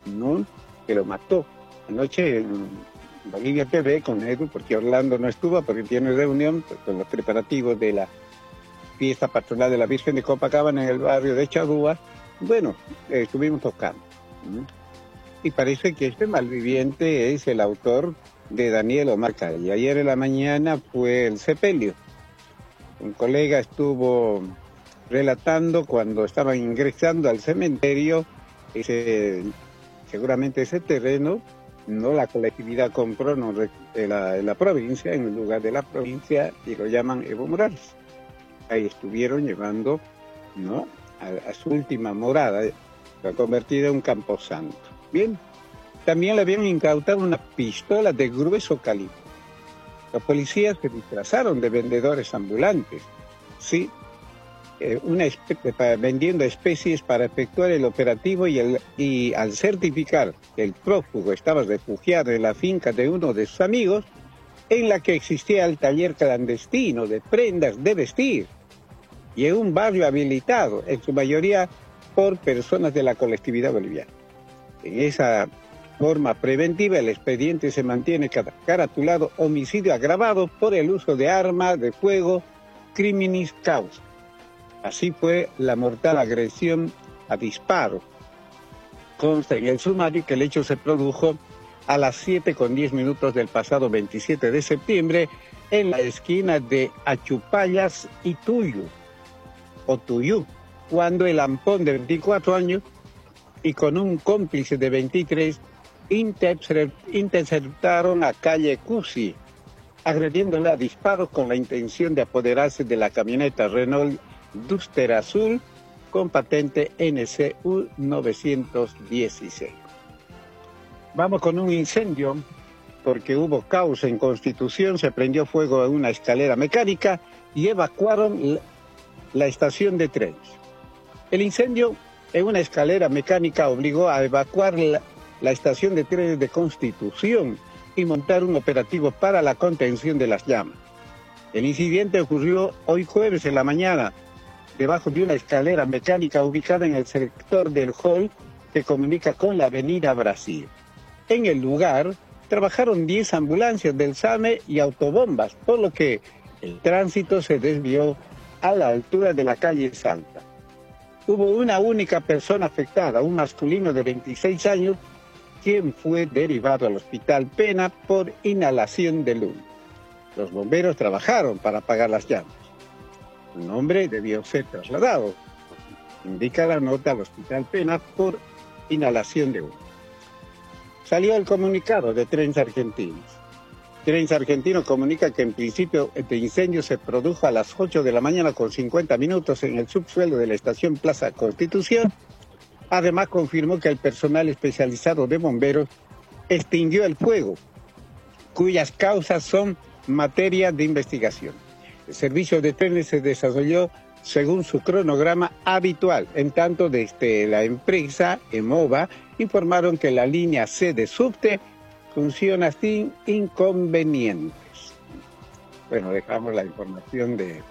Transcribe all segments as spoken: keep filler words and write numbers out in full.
¿no?, que lo mató. Anoche en Bolivia T V con Edu, porque Orlando no estuvo, porque tiene reunión pues, con los preparativos de la fiesta patronal de la Virgen de Copacabana en el barrio de Chagua. Bueno, eh, estuvimos tocando, ¿no? Y parece que este malviviente es el autor de Daniel Omar Calle. Ayer en la mañana fue el sepelio. Un colega estuvo relatando cuando estaban ingresando al cementerio, ese, seguramente ese terreno, no la colectividad compró no, en, la, en la provincia, en el lugar de la provincia, y lo llaman Evo Morales. Ahí estuvieron llevando, ¿no?, a, a su última morada, la convertida en un camposanto. Bien, también le habían incautado una pistola de grueso calibre. Los policías se disfrazaron de vendedores ambulantes, sí, eh, una espe- para, vendiendo especies para efectuar el operativo y, el, y al certificar que el prófugo estaba refugiado en la finca de uno de sus amigos, en la que existía el taller clandestino de prendas de vestir, y en un barrio habilitado, en su mayoría por personas de la colectividad boliviana. En esa forma preventiva, el expediente se mantiene caratulado homicidio agravado por el uso de arma de fuego, criminis causa. Así fue la mortal agresión a disparo. Consta en el sumario que el hecho se produjo a las siete con diez minutos del pasado veintisiete de septiembre en la esquina de Achupallas y Tuyu, o Tuyú, cuando el ampón de veinticuatro años y con un cómplice de veintitrés interceptaron a Calle Cusi, agrediéndole a disparos con la intención de apoderarse de la camioneta Renault Duster azul con patente N C U novecientos dieciséis. Vamos con un incendio, porque hubo caos en Constitución, se prendió fuego a una escalera mecánica y evacuaron la estación de trenes. El incendio en una escalera mecánica obligó a evacuar la, la estación de trenes de Constitución y montar un operativo para la contención de las llamas. El incidente ocurrió hoy jueves en la mañana, debajo de una escalera mecánica ubicada en el sector del hall que comunica con la avenida Brasil. En el lugar trabajaron diez ambulancias del SAME y autobombas, por lo que el tránsito se desvió a la altura de la calle Santa. Hubo una única persona afectada, un masculino de veintiséis años, quien fue derivado al Hospital Pena por inhalación de humo. Los bomberos trabajaron para apagar las llamas. Un hombre debió ser trasladado, indica la nota, al Hospital Pena por inhalación de humo. Salió el comunicado de Trenes Argentinos. Trenes Argentinos comunica que en principio este incendio se produjo a las ocho de la mañana con cincuenta minutos en el subsuelo de la estación Plaza Constitución. Además confirmó que el personal especializado de bomberos extinguió el fuego, cuyas causas son materia de investigación. El servicio de trenes se desarrolló según su cronograma habitual, en tanto desde la empresa EMOVA informaron que la línea C de subte funciona sin inconvenientes. Bueno, dejamos la información de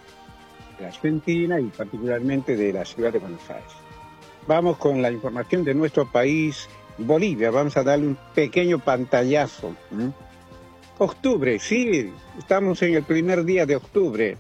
la Argentina y particularmente de la ciudad de Buenos Aires. Vamos con la información de nuestro país, Bolivia. Vamos a darle un pequeño pantallazo. ¿Mm? Octubre, sí, estamos en el primer día de octubre.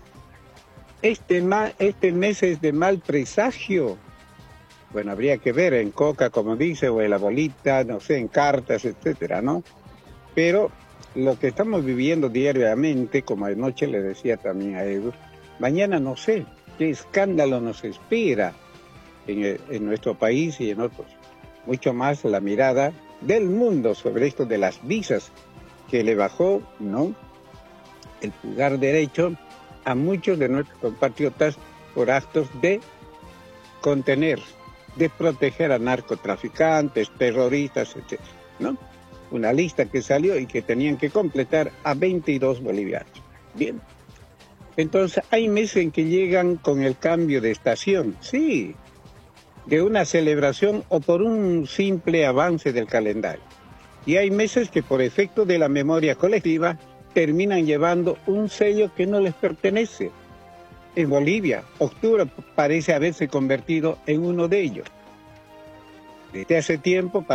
Este, ma- este mes es de mal presagio. Bueno, habría que ver en coca, como dice, o en la bolita, no sé, en cartas, etcétera, ¿no? Pero lo que estamos viviendo diariamente, como anoche le decía también a Edu, mañana no sé qué escándalo nos espera en, el, en nuestro país y en otros. Mucho más la mirada del mundo sobre esto de las visas, que le bajó, ¿no?, el pulgar derecho a muchos de nuestros compatriotas por actos de contener, de proteger a narcotraficantes, terroristas, etcétera, ¿no? Una lista que salió y que tenían que completar a veintidós bolivianos. Bien. Entonces, hay meses en que llegan con el cambio de estación, sí, de una celebración o por un simple avance del calendario. Y hay meses que por efecto de la memoria colectiva terminan llevando un sello que no les pertenece. En Bolivia, octubre parece haberse convertido en uno de ellos. Desde hace tiempo,